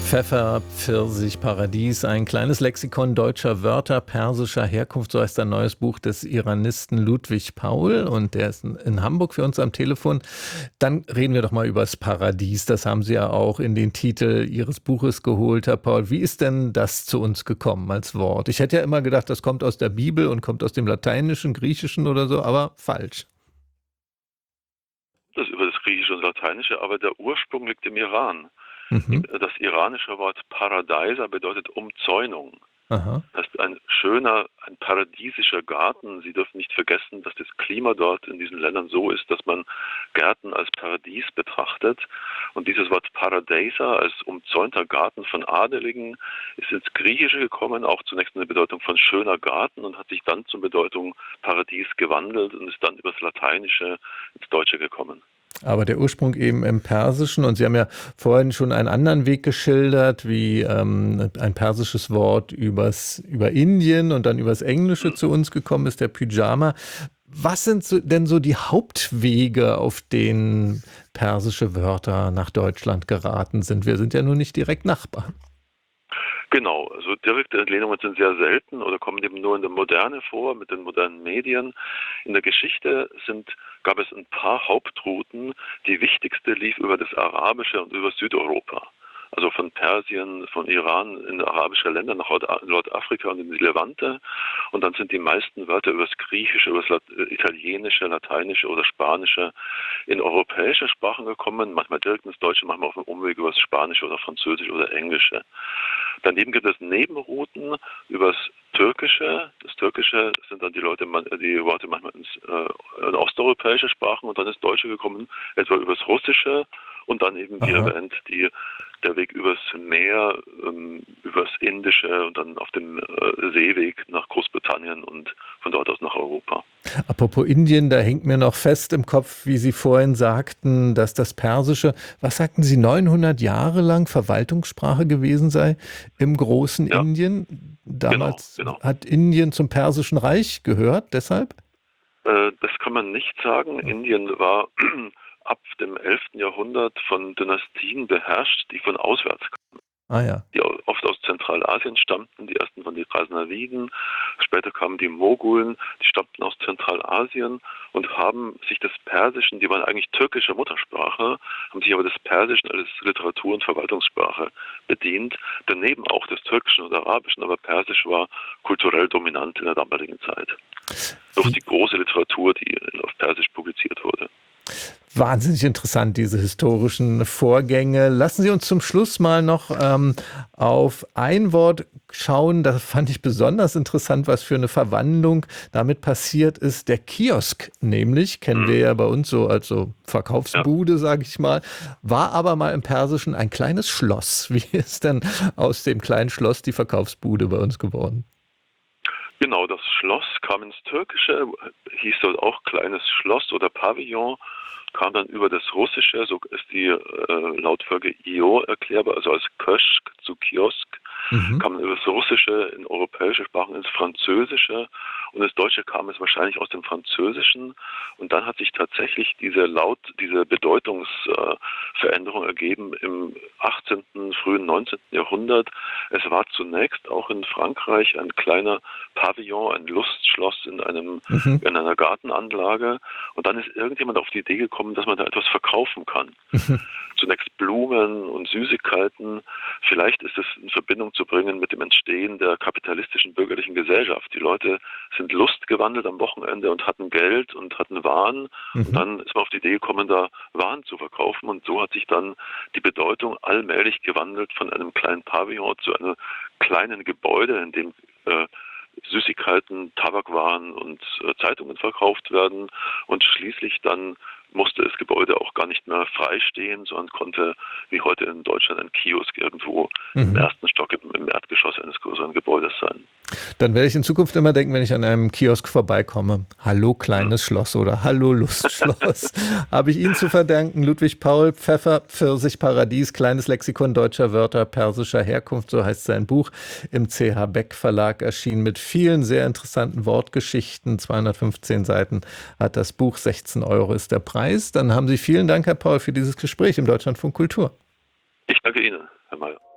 Pfeffer, Pfirsich, Paradies, ein kleines Lexikon deutscher Wörter persischer Herkunft, so heißt ein neues Buch des Iranisten Ludwig Paul, und der ist in Hamburg für uns am Telefon. Dann reden wir doch mal über das Paradies. Das haben Sie ja auch in den Titel Ihres Buches geholt, Herr Paul. Wie ist denn das zu uns gekommen als Wort? Ich hätte ja immer gedacht, das kommt aus der Bibel und kommt aus dem Lateinischen, Griechischen oder so, aber falsch. Das über das Griechische und Lateinische, aber der Ursprung liegt im Iran. Mhm. Das iranische Wort Paradeiser bedeutet Umzäunung. Aha. Das ist ein schöner, ein paradiesischer Garten. Sie dürfen nicht vergessen, dass das Klima dort in diesen Ländern so ist, dass man Gärten als Paradies betrachtet. Und dieses Wort Paradeiser als umzäunter Garten von Adeligen ist ins Griechische gekommen, auch zunächst in der Bedeutung von schöner Garten, und hat sich dann zur Bedeutung Paradies gewandelt und ist dann übers Lateinische ins Deutsche gekommen. Aber der Ursprung eben im Persischen, und Sie haben ja vorhin schon einen anderen Weg geschildert, wie ein persisches Wort über Indien und dann übers Englische zu uns gekommen ist, der Pyjama. Was sind denn so die Hauptwege, auf denen persische Wörter nach Deutschland geraten sind? Wir sind ja nun nicht direkt Nachbarn. Genau, also direkte Entlehnungen sind sehr selten oder kommen eben nur in der Moderne vor, mit den modernen Medien. In der Geschichte gab es ein paar Hauptrouten. Die wichtigste lief über das Arabische und über Südeuropa. Also von Persien, von Iran in arabische Länder nach Nordafrika und in die Levante. Und dann sind die meisten Wörter über das Griechische, über das Italienische, Lateinische oder Spanische in europäische Sprachen gekommen. Manchmal direkt ins Deutsche, manchmal auf dem Umweg über das Spanische oder Französische oder Englische. Daneben gibt es Nebenrouten übers Türkische. Das Türkische sind dann die Worte manchmal in osteuropäische Sprachen, und dann ist Deutsche gekommen, etwa übers Russische, und dann eben, wie Aha. erwähnt, der Weg übers Meer, übers Indische und dann auf dem Seeweg nach Großbritannien und von dort aus nach Europa. Apropos Indien, da hängt mir noch fest im Kopf, wie Sie vorhin sagten, dass das Persische, was sagten Sie, 900 Jahre lang Verwaltungssprache gewesen sei im großen Ja, Indien. genau, Damals genau. hat Indien zum Persischen Reich gehört, deshalb? Das kann man nicht sagen. Indien war ab dem 11. Jahrhundert von Dynastien beherrscht, die von auswärts kamen, Ah ja. die oft aus Zentralasien stammten, die ersten von den Ghaznaviden, später kamen die Mogulen, die stammten aus Zentralasien und haben sich des Persischen, die waren eigentlich türkischer Muttersprache, haben sich aber des Persischen als Literatur- und Verwaltungssprache bedient, daneben auch des Türkischen und Arabischen, aber Persisch war kulturell dominant in der damaligen Zeit. Durch die große Literatur, die auf Persisch publiziert wurde. Wahnsinnig interessant, diese historischen Vorgänge. Lassen Sie uns zum Schluss mal noch auf ein Wort schauen. Das fand ich besonders interessant, was für eine Verwandlung damit passiert ist. Der Kiosk, nämlich, kennen wir ja bei uns so als so Ja. Verkaufsbude, sage ich mal, war aber mal im Persischen ein kleines Schloss. Wie ist denn aus dem kleinen Schloss die Verkaufsbude bei uns geworden? Genau, das Schloss kam ins Türkische, hieß dort auch kleines Schloss oder Pavillon, kam dann über das Russische, so ist die Lautfolge IO erklärbar, also als Köschk zu Kiosk, Mhm. kam über das Russische in europäische Sprachen ins Französische, und das Deutsche kam es wahrscheinlich aus dem Französischen, und dann hat sich tatsächlich diese Bedeutungsveränderung ergeben im 18., frühen 19. Jahrhundert. Es war zunächst auch in Frankreich ein kleiner Pavillon, ein Lustschloss in Mhm. einer Gartenanlage, und dann ist irgendjemand auf die Idee gekommen, dass man da etwas verkaufen kann. Zunächst Blumen und Süßigkeiten. Vielleicht ist es in Verbindung zu bringen mit dem Entstehen der kapitalistischen bürgerlichen Gesellschaft. Die Leute sind lustgewandelt am Wochenende und hatten Geld und hatten Waren. Und Mhm. dann ist man auf die Idee gekommen, da Waren zu verkaufen. Und so hat sich dann die Bedeutung allmählich gewandelt von einem kleinen Pavillon zu einem kleinen Gebäude, in dem Süßigkeiten, Tabakwaren und Zeitungen verkauft werden, und schließlich dann musste das Gebäude auch gar nicht mehr frei stehen, sondern konnte, wie heute in Deutschland, ein Kiosk irgendwo im Mhm. ersten Stock, im Erdgeschoss eines größeren Gebäudes sein. Dann werde ich in Zukunft immer denken, wenn ich an einem Kiosk vorbeikomme: Hallo Hm. kleines Schloss oder Hallo Lustschloss. Habe ich Ihnen zu verdanken. Ludwig Paul, Pfeffer, Pfirsich, Paradies, kleines Lexikon deutscher Wörter persischer Herkunft, so heißt sein Buch, im CH Beck Verlag erschienen, mit vielen sehr interessanten Wortgeschichten. 215 Seiten hat das Buch, 16 Euro ist der Preis. Dann haben Sie vielen Dank, Herr Paul, für dieses Gespräch im Deutschlandfunk Kultur. Ich danke Ihnen, Herr Mayer.